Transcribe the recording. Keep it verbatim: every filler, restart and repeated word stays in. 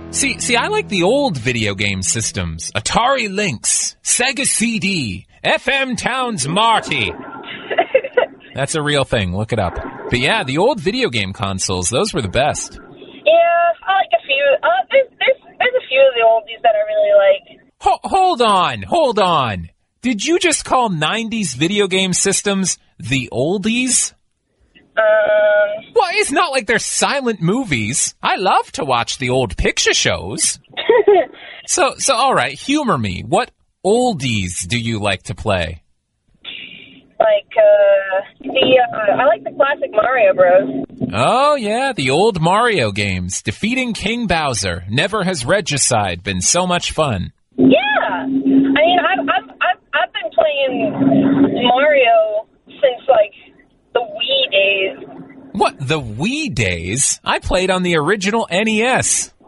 See, see, I like the old video game systems. Atari Lynx, Sega C D, F M Towns Marty. That's a real thing. Look it up. But yeah, the old video game consoles, those were the best. Yeah, I like a few. Uh, there's, there's, there's a few of the oldies that I really like. Ho- hold on, hold on. Did you just call nineties video game systems the oldies? Um. Well, it's not like they're silent movies. I love to watch the old picture shows. so, so all right, humor me. What oldies do you like to play? Like, uh, the, uh, I like the classic Mario Bros. Oh, yeah, the old Mario games. Defeating King Bowser. Never has Regicide been so much fun. Yeah. I mean, I've, I've, I've, I've been playing Mario since, like, the Wii days. What, the Wii days? I played on the original N E S.